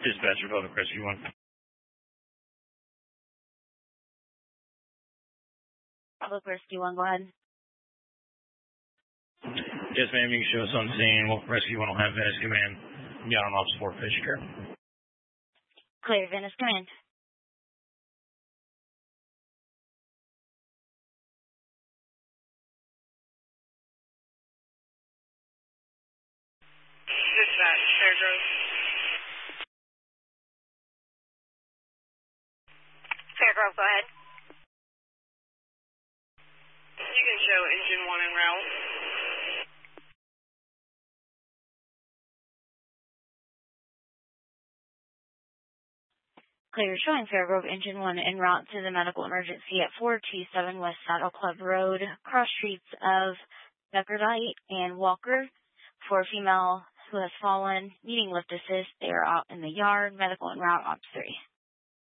Dispatcher, Public Rescue 1. Public Rescue 1, go ahead. Yes, ma'am, you can show us on scene. Rescue 1 will have Venice Command. Got on off support Fisher Care. Clear, Venice Command. Dispatch, Fairgrove. Fairgrove, go ahead. You can show engine 1 en route. Clear, showing Fairgrove Engine 1 en route to the medical emergency at 427 West Saddle Club Road, cross streets of Beckerdite and Walker, for a female who has fallen, needing lift assist. They are out in the yard, medical en route, op 3.